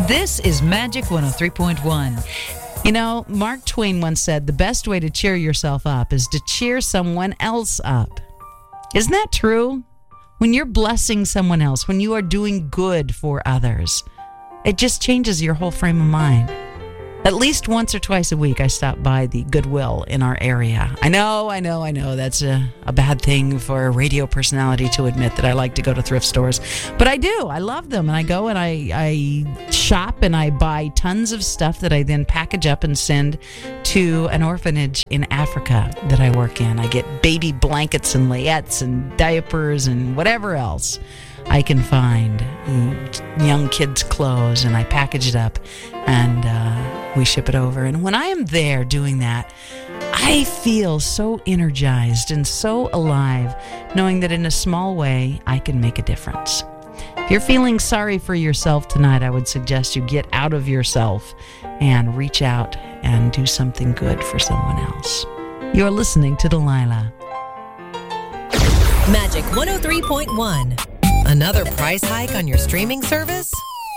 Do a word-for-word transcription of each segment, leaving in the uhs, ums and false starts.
This is Magic one oh three point one. You know, Mark Twain once said, the best way to cheer yourself up is to cheer someone else up. Isn't that true? When you're blessing someone else, when you are doing good for others, it just changes your whole frame of mind. At least once or twice a week, I stop by the Goodwill in our area. I know, I know, I know that's a, a bad thing for a radio personality to admit that I like to go to thrift stores. But I do. I love them. And I go and I, I shop and I buy tons of stuff that I then package up and send to an orphanage in Africa that I work in. I get baby blankets and layettes and diapers and whatever else I can find, young kids' clothes, and I package it up and uh, we ship it over. And when I am there doing that, I feel so energized and so alive, knowing that in a small way, I can make a difference. If you're feeling sorry for yourself tonight, I would suggest you get out of yourself and reach out and do something good for someone else. You're listening to Delilah. Magic one oh three point one. Another price hike on your streaming service?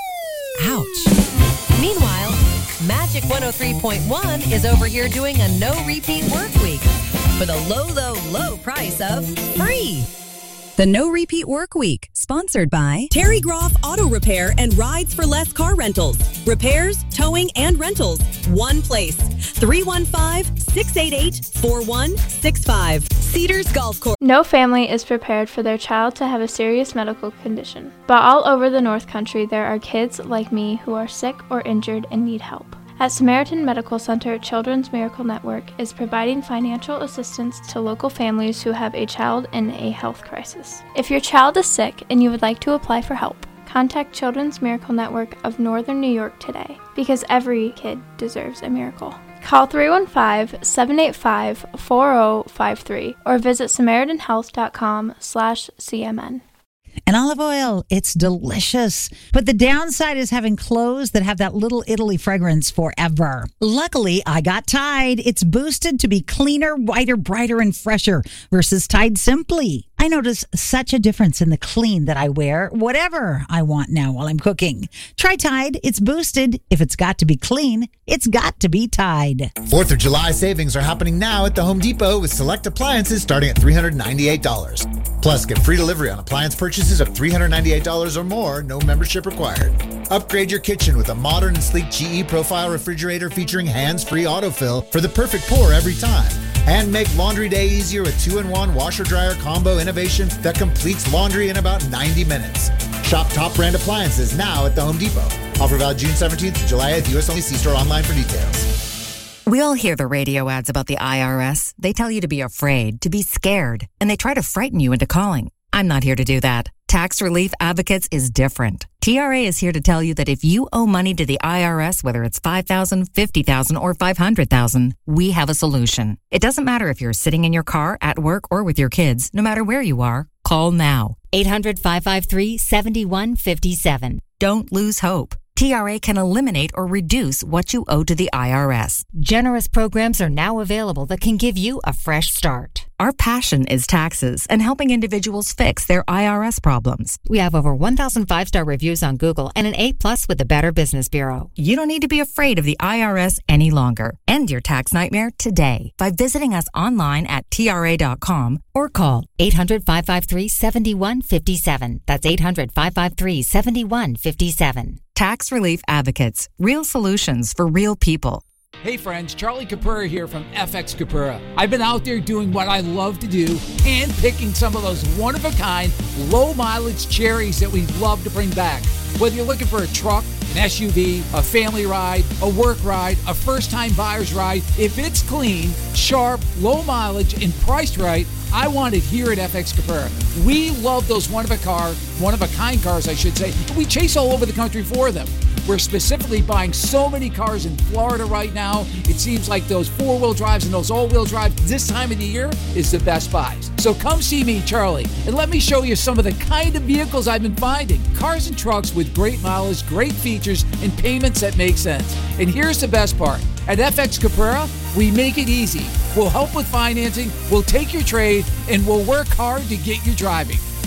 Ouch. Meanwhile, Magic one oh three point one is over here doing a no-repeat work week for the low, low, low price of free. The No Repeat Work Week, sponsored by Terry Groff Auto Repair and Rides for Less Car Rentals. Repairs, towing, and rentals. One place. three one five, six eight eight, four one six five. Cedars Golf Course. No family is prepared for their child to have a serious medical condition. But all over the North Country, there are kids like me who are sick or injured and need help. At Samaritan Medical Center, Children's Miracle Network is providing financial assistance to local families who have a child in a health crisis. If your child is sick and you would like to apply for help, contact Children's Miracle Network of Northern New York today, because every kid deserves a miracle. Call three one five, seven eight five, four zero five three or visit samaritan health dot com slash C M N. And olive oil, it's delicious. But the downside is having clothes that have that little Italy fragrance forever. Luckily, I got Tide. It's boosted to be cleaner, whiter, brighter, and fresher versus Tide Simply. I notice such a difference in the clean that I wear, whatever I want now while I'm cooking. Try Tide. It's boosted. If it's got to be clean, it's got to be Tide. fourth of July savings are happening now at the Home Depot with select appliances starting at three hundred ninety-eight dollars. Plus, get free delivery on appliance purchases of three hundred ninety-eight dollars or more, no membership required. Upgrade your kitchen with a modern and sleek G E Profile refrigerator featuring hands-free autofill for the perfect pour every time. And make laundry day easier with two in one washer-dryer combo innovation that completes laundry in about ninety minutes. Shop top brand appliances now at the Home Depot. Offer valid June seventeenth to July eighth. U S only. See store online for details. We all hear the radio ads about the I R S. They tell you to be afraid, to be scared, and they try to frighten you into calling. I'm not here to do that. Tax Relief Advocates is different. T R A is here to tell you that if you owe money to the I R S, whether it's five thousand dollars, fifty thousand dollars, or five hundred thousand dollars, we have a solution. It doesn't matter if you're sitting in your car, at work, or with your kids. No matter where you are, call now. eight hundred, five five three, seven one five seven. Don't lose hope. T R A can eliminate or reduce what you owe to the I R S. Generous programs are now available that can give you a fresh start. Our passion is taxes and helping individuals fix their I R S problems. We have over one thousand five-star reviews on Google and an A plus with the Better Business Bureau. You don't need to be afraid of the I R S any longer. End your tax nightmare today by visiting us online at T R A dot com or call eight hundred, five five three, seven one five seven. That's eight hundred, five five three, seven one five seven. Tax Relief Advocates. Real solutions for real people. Hey friends, Charlie Capura here from F X Capura. I've been out there doing what I love to do and picking some of those one-of-a-kind, low-mileage cherries that we love to bring back. Whether you're looking for a truck, an S U V, a family ride, a work ride, a first-time buyer's ride, if it's clean, sharp, low mileage, and priced right, I want it here at F X Capura. We love those one-of-a-car, one-of-a-kind cars, I should say, and we chase all over the country for them. We're specifically buying so many cars in Florida right now. It seems like those four-wheel drives and those all-wheel drives this time of the year is the best buys. So come see me, Charlie, and let me show you some of the kind of vehicles I've been finding. Cars and trucks with great mileage, great features, and payments that make sense. And here's the best part. At F X Capura, we make it easy. We'll help with financing, we'll take your trade, and we'll work hard to get you driving.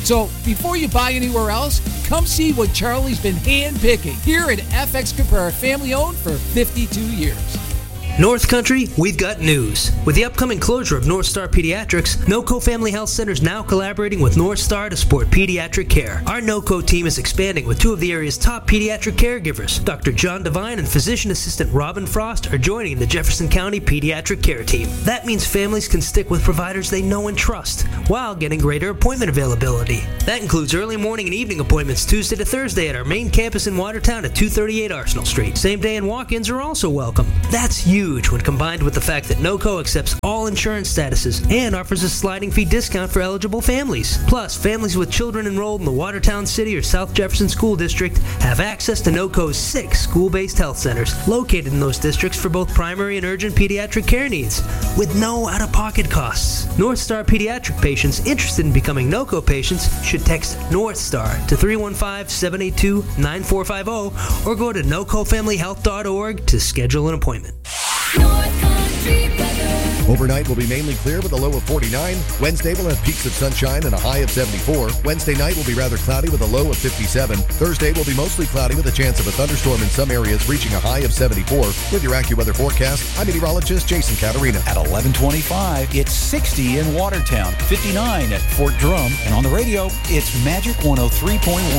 So before you buy anywhere else, come see what Charlie's been hand-picking here at F X Caprera, family-owned for fifty-two years. North Country, we've got news. With the upcoming closure of North Star Pediatrics, NoCo Family Health Center is now collaborating with North Star to support pediatric care. Our NoCo team is expanding with two of the area's top pediatric caregivers. Doctor John Devine and physician assistant Robin Frost are joining the Jefferson County Pediatric Care Team. That means families can stick with providers they know and trust while getting greater appointment availability. That includes early morning and evening appointments Tuesday to Thursday at our main campus in Watertown at two thirty-eight Arsenal Street. Same day and walk-ins are also welcome. That's huge. Huge when combined with the fact that NoCo accepts all insurance statuses and offers a sliding fee discount for eligible families. Plus, families with children enrolled in the Watertown City or South Jefferson School District have access to NoCo's six school-based health centers located in those districts for both primary and urgent pediatric care needs with no out-of-pocket costs. North Star Pediatric patients interested in becoming NoCo patients should text North Star to three one five, seven eight two, nine four five zero or go to noco family health dot org to schedule an appointment. Overnight will be mainly clear with a low of forty-nine. Wednesday will have peaks of sunshine and a high of seventy-four. Wednesday night will be rather cloudy with a low of fifty-seven. Thursday will be mostly cloudy with a chance of a thunderstorm in some areas reaching a high of seventy-four. With your AccuWeather forecast, I'm meteorologist Jason Caterina. At eleven twenty-five, it's sixty in Watertown, fifty-nine at Fort Drum, and on the radio, it's Magic one oh three point one.